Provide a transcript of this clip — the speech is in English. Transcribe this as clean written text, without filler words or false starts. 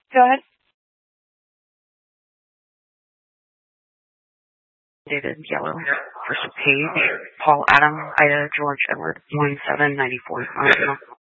Go ahead. David Yellow, First Page, Paul Adam, Ida George Edward, 1794.